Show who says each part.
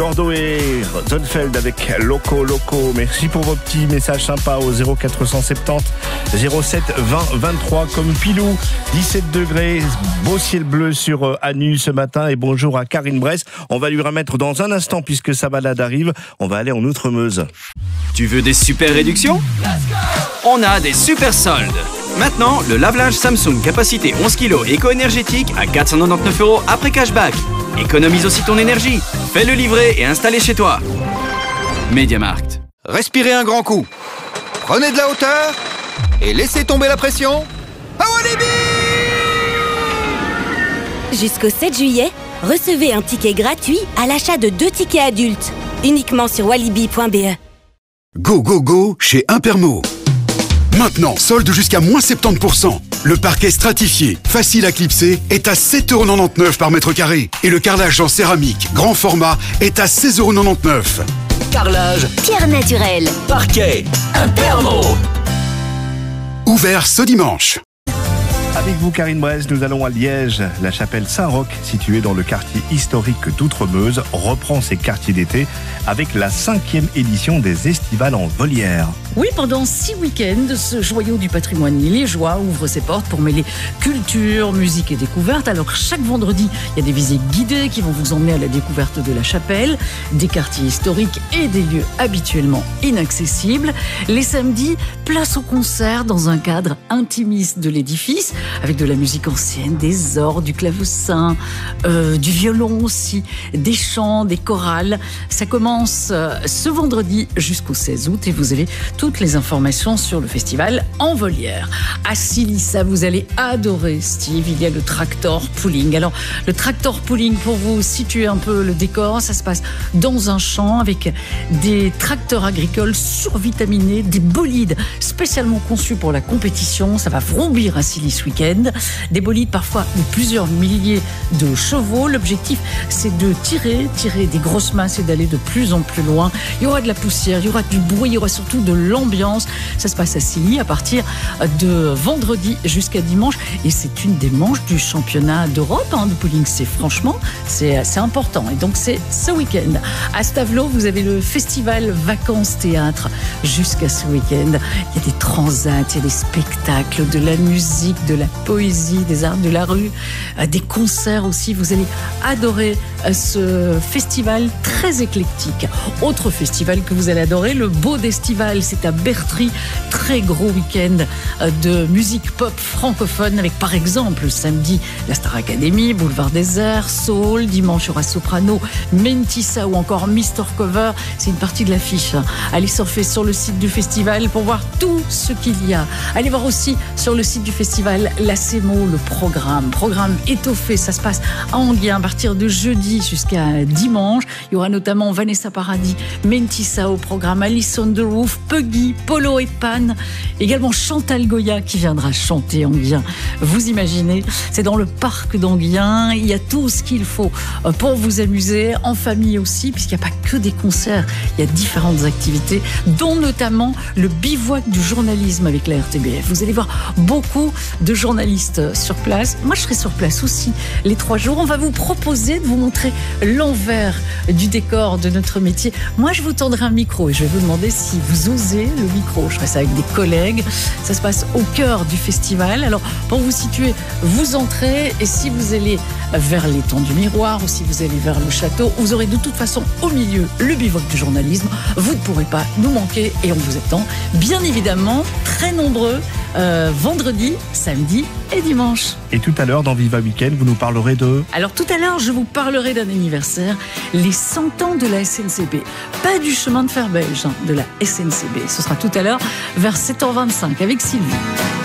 Speaker 1: Gordo et Zonfeld avec Loco. Merci pour vos petits messages sympas au 0470 07 20 23 comme Pilou. 17 degrés, beau ciel bleu sur Anu ce matin. Et bonjour à Karine Bress. On va lui remettre dans un instant puisque sa balade arrive. On va aller en Outremeuse.
Speaker 2: Tu veux des super réductions ? On a des super soldes. Maintenant, le lave-linge Samsung capacité 11 kg éco-énergétique à 499 € après cashback. Économise aussi ton énergie. Fais-le livrer et installer chez toi. MediaMarkt.
Speaker 3: Respirez un grand coup. Prenez de la hauteur et laissez tomber la pression. Awalibi!
Speaker 4: Jusqu'au 7 juillet, recevez un ticket gratuit à l'achat de 2 tickets adultes. Uniquement sur walibi.be.
Speaker 5: Go, go, go chez Impermo. Maintenant, solde jusqu'à moins 70%. Le parquet stratifié, facile à clipser, est à 7,99 € par mètre carré. Et le carrelage en céramique, grand format, est à 16,99 €.
Speaker 6: Carrelage,
Speaker 4: Pierre naturelle,
Speaker 6: parquet, Impermo.
Speaker 5: Ouvert ce dimanche.
Speaker 1: Avec vous, Karine Bress, nous allons à Liège. La chapelle Saint-Roch, située dans le quartier historique d'Outremeuse, reprend ses quartiers d'été avec la 5e édition des Estivales en Volière.
Speaker 7: Oui, pendant 6 week-ends, ce joyau du patrimoine liégeois ouvre ses portes pour mêler culture, musique et découverte. Alors, chaque vendredi, il y a des visites guidées qui vont vous emmener à la découverte de la chapelle, des quartiers historiques et des lieux habituellement inaccessibles. Les samedis, place au concert dans un cadre intimiste de l'édifice, avec de la musique ancienne, des orgues, du clavecin, du violon aussi, des chants, des chorales. Ça commence ce vendredi jusqu'au 16 août et vous avez toutes les informations sur le festival en Volière. À Silissa, vous allez adorer, Steve, il y a le tractor pulling. Alors, le tractor pulling, pour vous situer un peu le décor, ça se passe dans un champ avec des tracteurs agricoles survitaminés, des bolides spécialement conçus pour la compétition. Ça va vrombir à Silly ce week-end. Des bolides parfois de plusieurs milliers de chevaux. L'objectif, c'est de tirer des grosses masses et d'aller de plus en plus loin. Il y aura de la poussière, il y aura du bruit, il y aura surtout de l'ambiance. Ça se passe à Silly à partir de vendredi jusqu'à dimanche. Et c'est une des manches du championnat d'Europe de pulling. C'est important. Et donc, c'est ce week-end. À Stavelot, vous avez le festival Vacances Théâtre jusqu'à ce week-end. Il y a des transats, il y a des spectacles, de la musique, de la poésie, des arts de la rue, des concerts aussi. Vous allez adorer ce festival très éclectique. Autre festival que vous allez adorer, le Beau d'Estival, c'est à Bertry. Très gros week-end de musique pop francophone avec par exemple samedi la Star Academy, Boulevard Désert, Soul, dimanche il y aura Soprano, Mentissa ou encore Mr. Cover. C'est une partie de l'affiche. Allez surfer sur le site du festival pour voir tout ce qu'il y a. Allez voir aussi sur le site du festival la CEMO, le programme étoffé. Ça se passe à Enghien à partir de jeudi jusqu'à dimanche. Il y aura notamment Vanessa Paradis, Mentissa au programme, Alice on the Roof, Puggy, Polo et Pan. Également Chantal Goya qui viendra chanter Enghien. Vous imaginez, c'est dans le parc d'Enghien. Il y a tout ce qu'il faut pour vous amuser, en famille aussi, puisqu'il n'y a pas que des concerts. Il y a différentes activités, dont notamment le bivouac du journalisme avec la RTBF. Vous allez voir beaucoup de journalistes sur place. Moi, je serai sur place aussi les 3 jours. On va vous proposer de vous montrer l'envers du décor de notre métier. Moi, je vous tendrai un micro et je vais vous demander si vous osez le micro. Je ferai ça avec des collègues. Ça se passe au cœur du festival. Alors, pour vous situer, vous entrez et si vous allez vers l'étang du Miroir ou si vous allez vers le château, vous aurez de toute façon au milieu le bivouac du journalisme. Vous ne pourrez pas nous manquer et on vous attend bien évidemment très nombreux vendredi, samedi et dimanche.
Speaker 1: Et tout à l'heure, dans Viva Weekend, vous nous parlerez de...
Speaker 7: Alors tout à l'heure, je vous parlerai d'un anniversaire, les 100 ans de la SNCB. Pas du chemin de fer belge, de la SNCB. Ce sera tout à l'heure vers 7h25 avec Sylvie.